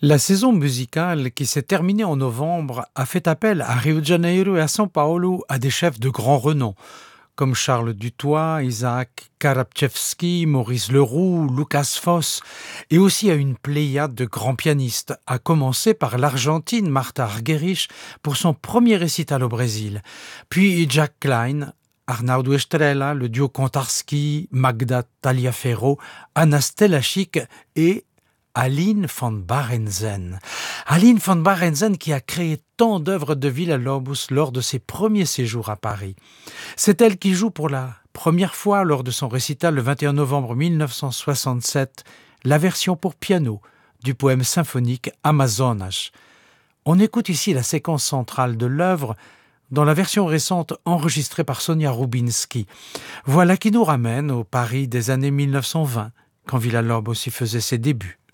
La saison musicale qui s'est terminée en novembre a fait appel à Rio de Janeiro et à São Paulo à des chefs de grand renom, comme Charles Dutoit, Isaac Karabchevski, Maurice Leroux, Lucas Foss, et aussi à une pléiade de grands pianistes, à commencer par l'Argentine Martha Argerich pour son premier récital au Brésil, puis Jack Klein, Arnaldo Estrella, le duo Kontarski, Magda Taliaferro, Anna Stelaschik et Aline van Barenzen. Aline van Barenzen qui a créé tant d'œuvres de Villa-Lobos lors de ses premiers séjours à Paris. C'est elle qui joue pour la première fois lors de son récital le 21 novembre 1967 la version pour piano du poème symphonique Amazonas. On écoute ici la séquence centrale de l'œuvre dans la version récente enregistrée par Sonia Rubinski. Voilà qui nous ramène au Paris des années 1920, quand Villa-Lobos y faisait ses débuts.